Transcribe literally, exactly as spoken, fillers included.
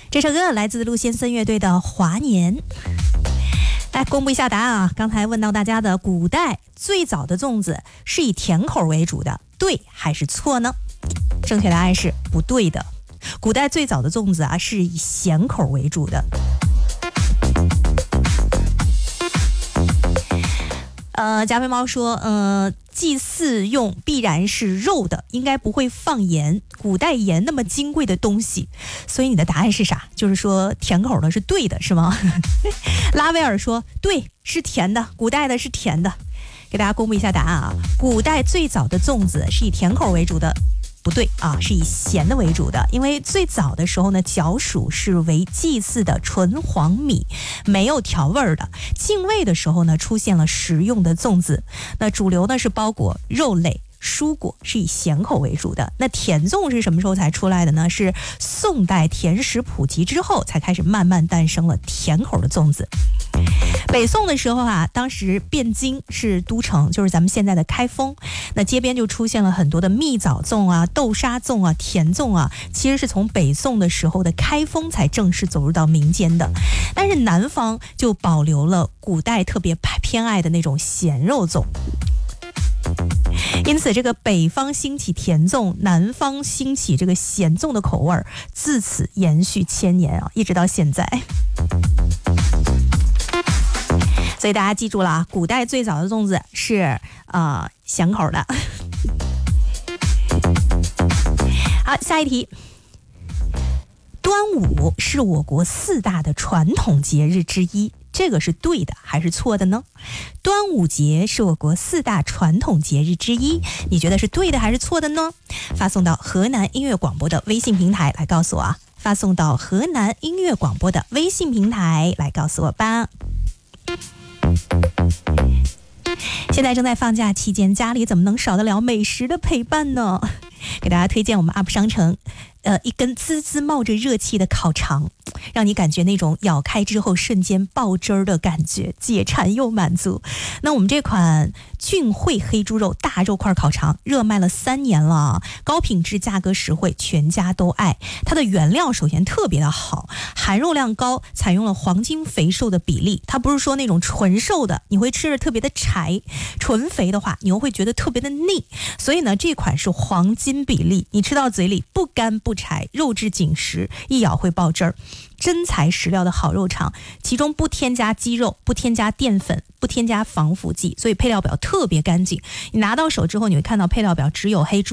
这首歌来自陆先森乐队的《华年》。来公布一下答案啊！刚才问到大家的，古代最早的粽子是以甜口为主的，对还是错呢？正确答案是不对的。古代最早的粽子啊是以咸口为主的。呃，加菲猫说，呃，祭祀用必然是肉的，应该不会放盐。古代盐那么金贵的东西，所以你的答案是啥？就是说甜口的是对的，是吗？拉威尔说，对，是甜的，古代的是甜的。给大家公布一下答案啊，古代最早的粽子是以甜口为主的。不对啊，是以咸的为主的，因为最早的时候呢，角黍是为祭祀的纯黄米，没有调味儿的。进位的时候呢，出现了食用的粽子，那主流呢是包裹肉类。蔬果是以咸口为主的。那甜粽是什么时候才出来的呢？是宋代甜食普及之后才开始慢慢诞生了甜口的粽子。北宋的时候啊，当时汴京是都城，就是咱们现在的开封，那街边就出现了很多的蜜枣粽啊、豆沙粽啊、甜粽啊，其实是从北宋的时候的开封才正式走入到民间的。但是南方就保留了古代特别偏爱的那种咸肉粽。因此这个北方兴起甜粽，南方兴起这个咸粽的口味，自此延续千年啊，一直到现在。所以大家记住了啊，古代最早的粽子是呃咸口的。好，下一题。端午是我国四大的传统节日之一，这个是对的还是错的呢？端午节是我国四大传统节日之一，你觉得是对的还是错的呢？发送到河南音乐广播的微信平台来告诉我啊！发送到河南音乐广播的微信平台来告诉我吧。现在正在放假期间，家里怎么能少得了美食的陪伴呢？给大家推荐我们 U P 商城呃，一根滋滋冒着热气的烤肠，让你感觉那种咬开之后瞬间爆汁儿的感觉，解馋又满足。那我们这款俊汇黑猪肉大肉块烤肠热卖了三年了，高品质，价格实惠，全家都爱。它的原料首先特别的好，含肉量高，采用了黄金肥瘦的比例。它不是说那种纯瘦的你会吃着特别的柴，纯肥的话你又会觉得特别的腻。所以呢，这款是黄金比例，你吃到嘴里不干不柴，肉质紧实，一咬会爆汁儿。真材实料的好肉肠，其中不添加鸡肉，不添加淀粉，不添加防腐剂，所以配料表特别干净。你拿到手之后，你会看到配料表只有黑猪